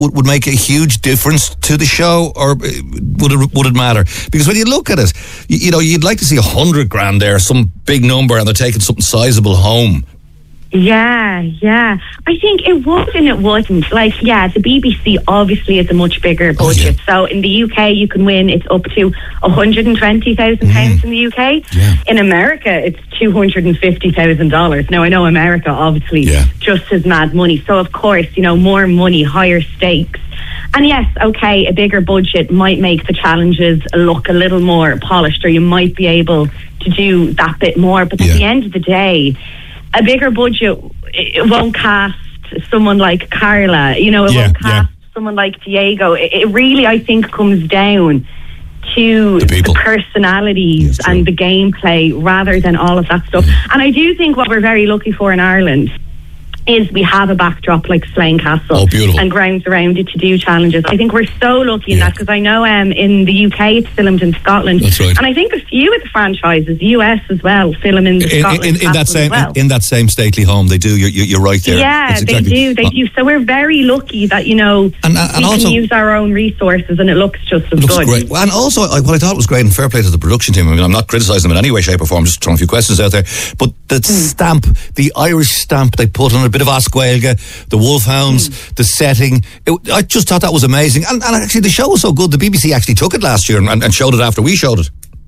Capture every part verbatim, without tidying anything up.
would, would make a huge difference to the show, or would it would it matter? Because when you look at it, you, you know, you'd like to see a hundred grand there, some big number, and they're taking something sizable home. Yeah, yeah. I think it would and it wouldn't. Like, yeah, the B B C obviously is a much bigger budget. Oh, yeah. So in the U K, you can win, it's up to one hundred twenty thousand pounds mm. in the U K. Yeah. In America, it's two hundred fifty thousand dollars. Now, I know America, obviously, yeah. just as mad money. So, of course, you know, more money, higher stakes. And yes, okay, a bigger budget might make the challenges look a little more polished, or you might be able to do that bit more. But yeah. at the end of the day, a bigger budget, it won't cast someone like Carla, you know, it yeah, won't cast yeah. someone like Diego. It, it really, I think, comes down to the, the personalities yes, and the gameplay rather than all of that stuff. Yeah. And I do think what we're very lucky for in Ireland is we have a backdrop like Slane Castle oh, beautiful. and grounds around it to do challenges. I think we're so lucky in yeah. that, because I know um, in the U K it's filmed in Scotland. That's right. And I think a few of the franchises, U S as well, film in the in, Scotland in, in that same well. in, in that same stately home. They do. You're, you're right there. Yeah, exactly, they do. They uh, do. So we're very lucky that, you know, and, and we also, can use our own resources and it looks just as it looks good. Great. Well, and also, I, what I thought was great, and fair play to the production team. I mean, I'm not criticising them in any way, shape, or form. Just throwing a few questions out there. But the mm. stamp, the Irish stamp they put on a bit of Oscuelga, the Wolfhounds, mm. the setting. It, I just thought that was amazing. And, and actually, the show was so good. The B B C actually took it last year and, and showed it after we showed it.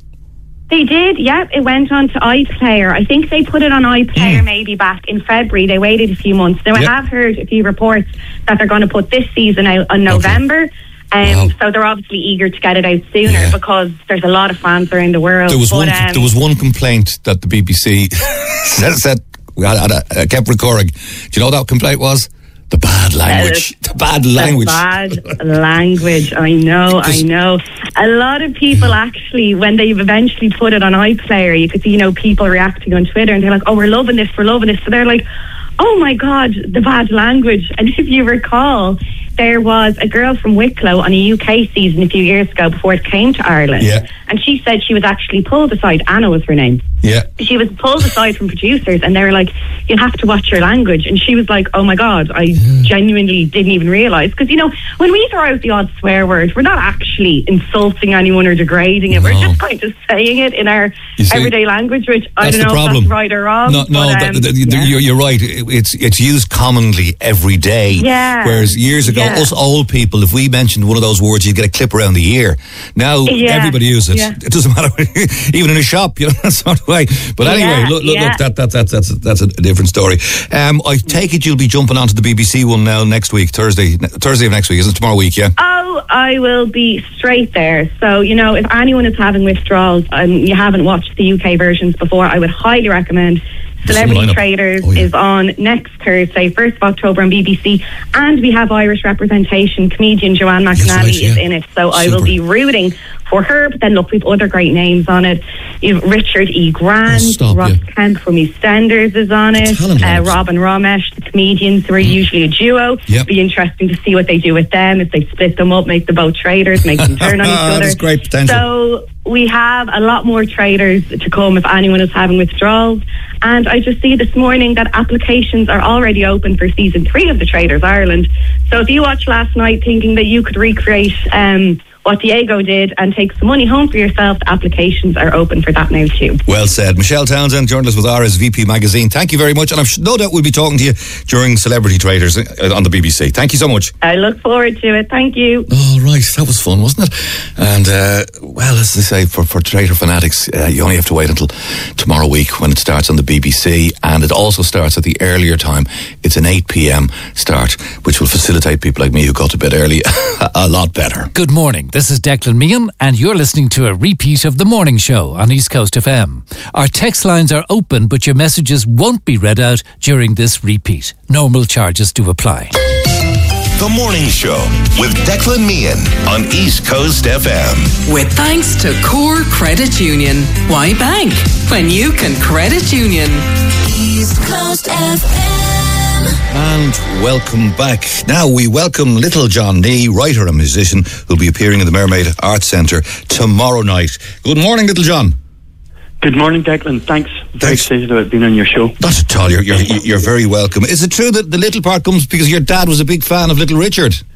They did, yeah. It went on to iPlayer. I think they put it on iPlayer mm. maybe back in February. They waited a few months. Now, yep. I have heard a few reports that they're going to put this season out on November. Okay. Um, wow. So they're obviously eager to get it out sooner yeah. because there's a lot of fans around the world. There was, but, one, um, there was one complaint that the B B C said, said we had, had a, kept recurring. Do you know what that complaint was? The bad language. Uh, the bad language. The bad language. I know, I know. A lot of people actually, when they've eventually put it on iPlayer, you could see, you know, people reacting on Twitter and they're like, oh, we're loving this, we're loving this. So they're like, oh my God, the bad language. And if you recall, there was a girl from Wicklow on a U K season a few years ago before it came to Ireland. Yeah. And she said she was actually pulled aside. Anna was her name. Yeah. She was pulled aside from producers and they were like, you have to watch your language. And she was like, oh my God, I yeah. genuinely didn't even realise. Because, you know, when we throw out the odd swear word, we're not actually insulting anyone or degrading it. No. We're just kind of saying it in our see, everyday language, which I don't know if that's right or wrong. No, no but, um, the, the, the, yeah. you're, you're right. It's it's used commonly every day. Yeah. Whereas years ago, yeah. us old people, if we mentioned one of those words, you'd get a clip around the ear. Now, yeah. everybody uses it. Yeah. It doesn't matter, even in a shop, you know, that sort of way. But anyway, yeah, look, look, yeah. look that, that, that, that's that's a different story. Um, I take it you'll be jumping onto the B B C one now next week, Thursday, Thursday of next week, isn't it? Tomorrow week, yeah? Oh, I will be straight there. So, you know, if anyone is having withdrawals and you haven't watched the U K versions before, I would highly recommend Celebrity Traders oh, yeah. is on next Thursday, first of October on B B C, and we have Irish representation. Comedian Joanne McNally right, yeah. is in it, so Super. I will be rooting for her. But then look, we've other great names on it. You've Richard E. Grant, oh, stop, Ross yeah. Kemp from EastEnders is on it. Uh, Robin Ramesh, the comedians who are mm. usually a duo. Yep. Be interesting to see what they do with them, if they split them up, make them both traders, make them turn on each other. That's great potential. So we have a lot more traders to come if anyone is having withdrawals. And I just see this morning that applications are already open for season three of the Traders Ireland. So if you watched last night thinking that you could recreate um, what Diego did and take some money home for yourself, the applications are open for that now too. Well said. Michelle Townsend, journalist with R S V P Magazine. Thank you very much. And I'm no doubt we'll be talking to you during Celebrity Traders on the B B C. Thank you so much. I look forward to it. Thank you. All right. That was fun, wasn't it? And, uh, well, as they say, for, for Trader fanatics, uh, you only have to wait until tomorrow week when it starts on the B B C. And it also starts at the earlier time. It's an eight p.m. start, which will facilitate people like me who go to bed early a lot better. Good morning. This is Declan Meehan, and you're listening to a repeat of The Morning Show on East Coast F M. Our text lines are open, but your messages won't be read out during this repeat. Normal charges do apply. The Morning Show with Declan Meehan on East Coast F M. With thanks to Core Credit Union. Why bank when you can credit union? East Coast F M. And welcome back. Now we welcome Little John Nee, writer and musician, who'll be appearing in the Mermaid Arts Centre tomorrow night. Good morning, Little John. Good morning, Declan. Thanks. Very Thanks. excited about being on your show. Not at all. You're, you're, you're very welcome. Is it true that the little part comes because your dad was a big fan of Little Richard?